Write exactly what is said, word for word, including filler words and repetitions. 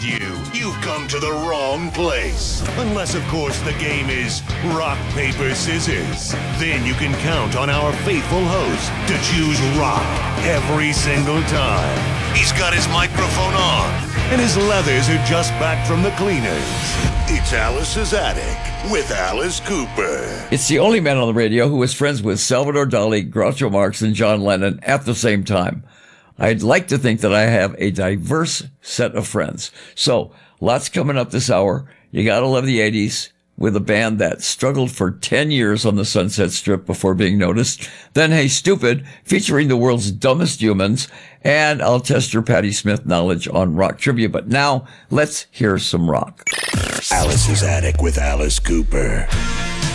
you, you've come to the wrong place. Unless, of course, the game is rock, paper, scissors. Then you can count on our faithful host to choose rock every single time. He's got his microphone on, and his leathers are just back from the cleaners. It's Alice's Attic with Alice Cooper. It's the only man on the radio who was friends with Salvador Dali, Groucho Marx, and John Lennon at the same time. I'd like to think that I have a diverse set of friends. So, lots coming up this hour. You gotta love the eighties with a band that struggled for ten years on the Sunset Strip before being noticed. Then Hey Stupid, featuring the world's dumbest humans. And I'll test your Patti Smith knowledge on rock trivia. But now, let's hear some rock. Alice's Attic with Alice Cooper.